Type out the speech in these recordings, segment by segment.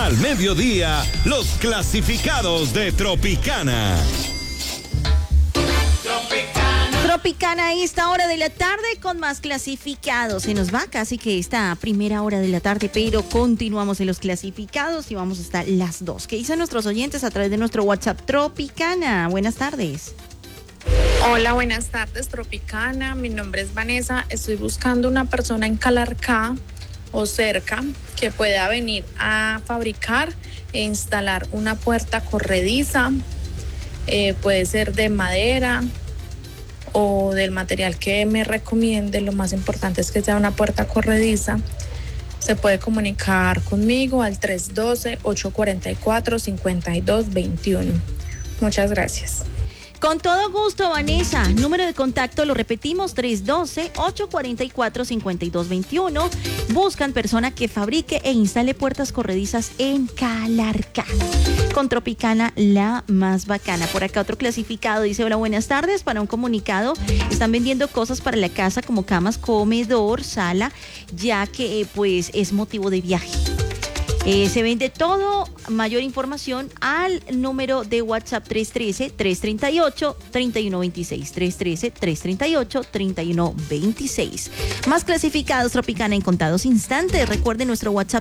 Al mediodía, los clasificados de Tropicana. Tropicana a esta hora de la tarde con más clasificados. Se nos va casi que esta primera hora de la tarde, pero continuamos en los clasificados y vamos hasta las 2. ¿Qué dicen nuestros oyentes a través de nuestro WhatsApp Tropicana? Buenas tardes. Hola, buenas tardes, Tropicana. Mi nombre es Vanessa. Estoy buscando una persona en Calarcá o cerca que pueda venir a fabricar e instalar una puerta corrediza. Puede ser de madera o del material que me recomiende. Lo más importante es que sea una puerta corrediza. Se puede comunicar conmigo al 312-844-5221. Muchas gracias. Con todo gusto, Vanessa. Número de contacto, lo repetimos, 312-844-5221. Buscan persona que fabrique e instale puertas corredizas en Calarcá. Con Tropicana, la más bacana. Por acá otro clasificado dice: hola, buenas tardes. Para un comunicado, están vendiendo cosas para la casa como camas, comedor, sala, ya que pues es motivo de viaje. Se vende todo. Mayor información al número de WhatsApp 313-338-3126. 313-338-3126. Más clasificados Tropicana en contados instantes. Recuerden nuestro WhatsApp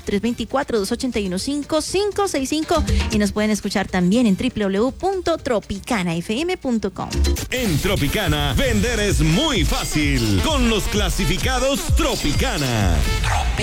324-281-5565 y nos pueden escuchar también en www.tropicanafm.com. En Tropicana, vender es muy fácil con los clasificados Tropicana.